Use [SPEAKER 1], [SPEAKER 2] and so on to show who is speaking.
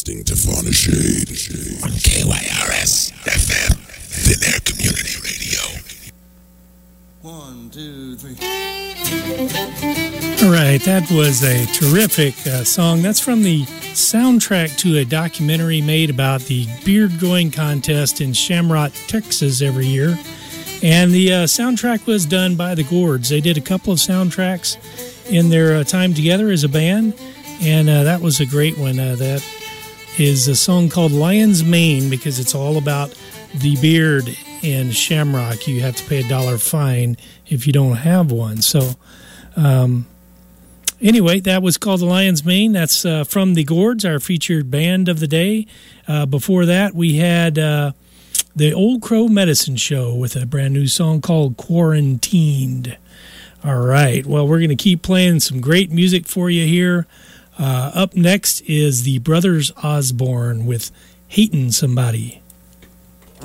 [SPEAKER 1] listening to Fauna Shade on KYRS FM, Thin Air Community Radio.
[SPEAKER 2] 1, 2, 3.
[SPEAKER 3] All right, that was a terrific song. That's from the soundtrack to a documentary made about the beard growing contest in Shamrock, Texas every year. And the soundtrack was done by the Gourds. They did a couple of soundtracks in their time together as a band, and that was a great one. That is a song called Lion's Mane, because it's all about the beard in Shamrock. You have to pay $1 fine if you don't have one. So anyway, that was called The Lion's Mane. That's from the Gourds, our featured band of the day. Before that, we had the Old Crow Medicine Show with a brand new song called Quarantined. All right, well, we're going to keep playing some great music for you here. Up next is the Brothers Osborne with Hatin' Somebody.